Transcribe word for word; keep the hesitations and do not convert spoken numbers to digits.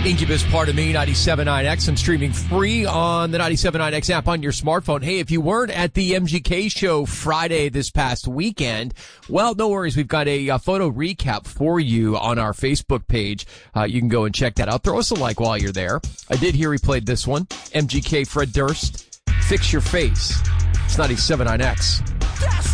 Incubus, Part of Me, ninety-seven point nine X, and streaming free on the ninety-seven point nine X app on your smartphone. Hey, if you weren't at the M G K show Friday this past weekend, well, no worries. We've got a, a photo recap for you on our Facebook page. Uh, you can go and check that out. Throw us a like while you're there. I did hear he played this one. M G K, Fred Durst, Fix Your Face. It's ninety-seven point nine X.